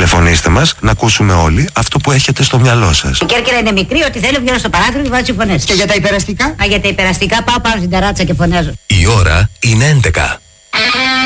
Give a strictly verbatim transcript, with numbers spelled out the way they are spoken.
Τηλεφωνήστε μας να ακούσουμε όλοι αυτό που έχετε στο μυαλό σας. Η Κέρκυρα είναι μικρή, ότι θέλω βγαίνω στο παράθυρο και βάζω φωνές. Και για τα υπεραστικά? Α, για τα υπεραστικά πάω πάνω στην ταράτσα και φωνάζω. Η ώρα είναι έντεκα.